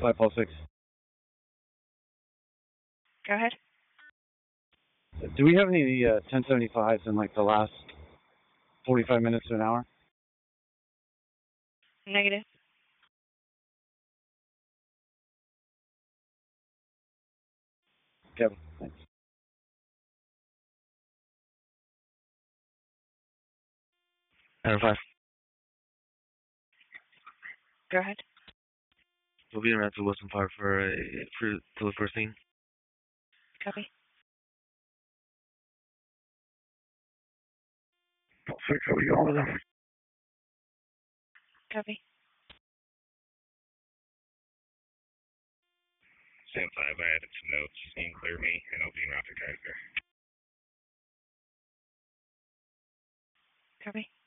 546. Go ahead. Do we have any 1075s in like the last 45 minutes to an hour? Negative. Kevin, thanks. Iron 5. Go ahead. We'll be around to Wilson Park for till the first thing. Copy. 6, are we going with them? Copy. Sam 5, I added some notes. You can clear me, and I'll be in route to transfer. Copy.